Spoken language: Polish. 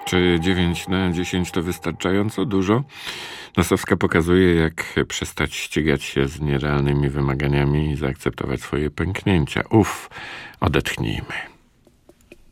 Czy 9 na 10 to wystarczająco dużo? Nosowska pokazuje, jak przestać ścigać się z nierealnymi wymaganiami i zaakceptować swoje pęknięcia. Odetchnijmy.